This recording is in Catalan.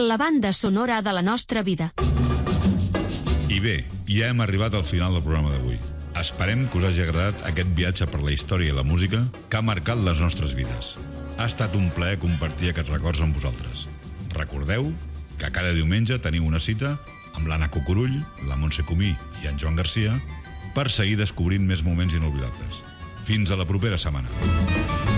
la banda sonora de la nostra vida. I bé, ja hem arribat al final del programa d'avui. Esperem que us hagi agradat aquest viatge per la història i la música que ha marcat les nostres vides. Ha estat un plaer compartir aquests records amb vosaltres. Recordeu que cada diumenge teniu una cita amb l'Anna Cucurull, la Montse Comí i en Joan Garcia per seguir descobrint més moments inolvidables. Fins a la propera setmana.